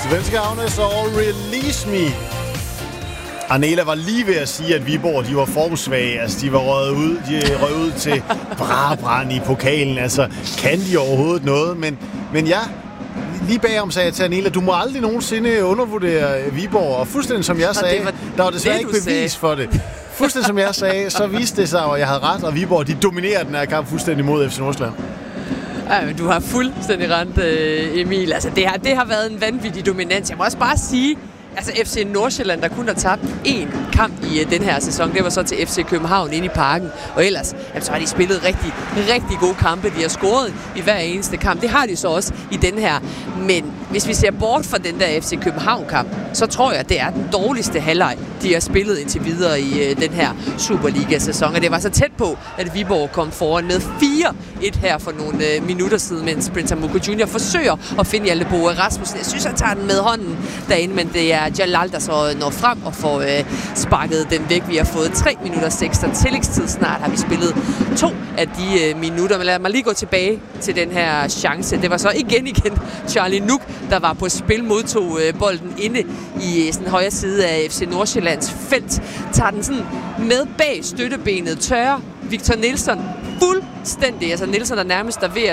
Svenska Agnes og Release Me. Arnela var lige ved at sige, at Viborg, de var formsvage. Altså, de var røget ud til Brabrand i pokalen. Altså, kan de overhovedet noget? Men ja, lige bagom sagde jeg til Arnela, du må aldrig nogensinde undervurdere Viborg. Og fuldstændig som jeg sagde, der var desværre ikke bevis for det. Fuldstændig som jeg sagde, så viste det sig, at jeg havde ret, og Viborg, de dominerer den her kamp fuldstændig mod FC Nordsjælland. Ja, men du har fuldstændig rent, Emil. Altså, det har været en vanvittig dominans. Jeg må også bare sige, altså FC Nordsjælland, der kun har tabt én kamp i den her sæson, det var så til FC København inde i Parken. Og ellers, så har de spillet rigtig, rigtig gode kampe. De har scoret i hver eneste kamp. Det har de så også i den her. Men hvis vi ser bort fra den der FC København-kamp, så tror jeg, at det er den dårligste halvleg, de har spillet indtil videre i den her Superliga-sæson. Og det var så tæt på, at Viborg kom foran med 4-1 her for nogle minutter siden, mens Prince Amuku Jr. forsøger at finde Hjalte Boe Rasmussen. Jeg synes, han tager den med hånden derinde, men det er Jalal, der så når frem og får sparket den væk. Vi har fået 3 minutter ekstra tillægstid. Snart har vi spillet 2 af de minutter. Men lad mig lige gå tilbage til den her chance. Det var så igen Charlie Nuk, der var på spil, modtog bolden inde i sådan højre side af FC Nordsjællands felt. Tager den sådan med bag støttebenet, tørrer Victor Nilsson fuldstændig. Altså Nilsson er nærmest der ved